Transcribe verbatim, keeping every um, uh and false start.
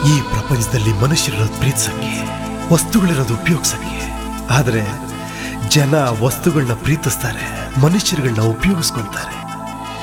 ಈ ಪ್ರಪಂಚದಲ್ಲಿ ಮನುಷ್ಯರಿರೋದು ಪ್ರೀತಿಸಕ್ಕೆ, ವಸ್ತುಗಳಿರೋದು ಉಪಯೋಗಿಸಕ್ಕೆ. ಆದರೆ ಜನ ವಸ್ತುಗಳನ್ನ ಪ್ರೀತಿಸ್ತಾರೆ, ಮನುಷ್ಯರುಗಳನ್ನ ಉಪಯೋಗಿಸ್ಕೊಳ್ತಾರೆ.